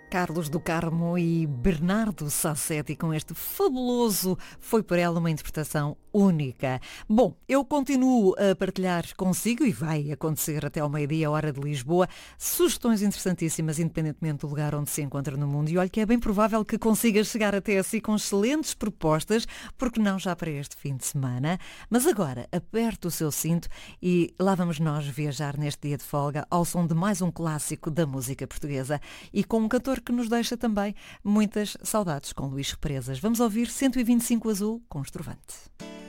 Carlos do Carmo e Bernardo Sassetti com este fabuloso Foi por Ela, uma interpretação única. Bom, eu continuo a partilhar consigo e vai acontecer até ao meio-dia, hora de Lisboa, sugestões interessantíssimas, independentemente do lugar onde se encontra no mundo. E olha que é bem provável que consiga chegar até assim com excelentes propostas, porque não já para este fim de semana. Mas agora, aperte o seu cinto e lá vamos nós viajar neste dia de folga ao som de mais um clássico da música portuguesa e com um cantor que nos deixa também muitas saudades, com Luís Represas. Vamos ouvir 125 Azul com Estrovante.